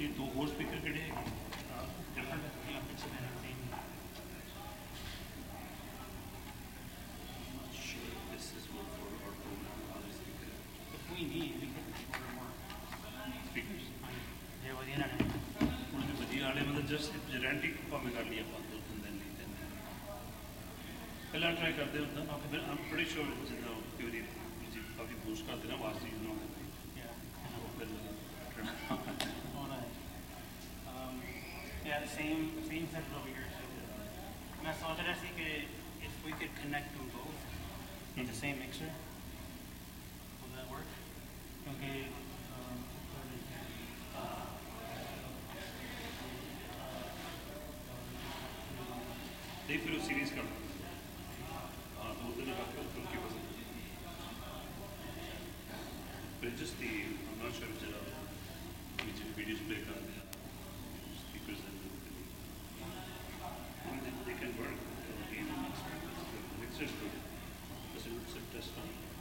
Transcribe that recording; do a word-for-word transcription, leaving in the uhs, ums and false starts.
ये दो होर स्पीकर किहड़े है? Different? Sure, this is one for our program. Other speaker. If we need, we can order more. Speakers? Yeah, with the internet. उन्होंने बढ़िया वाले मतलब जस्ट गारंटी भावें कर लिया पाँच दो तीन दिन नहीं दिन पहला ट्राई करते हैं उतना फिर I'm pretty sure जितना क्योंकि मुझे काफ़ी बूस्ट करते ना वास्ट यूज़ ना होते All right. Um, yeah, the same same setup over here. So, मैं सोच रहा था कि if we could connect them both with the same mixer, will that work? क्योंकि um, नहीं फिर वो सीरीज कर हाँ दो दिन रख कर उनकी वजह फिर just the I'm not sure जरा मुझे वीडियोस प्ले कर दिया speakers and I mean they, they can work again mixer is good because it's a test on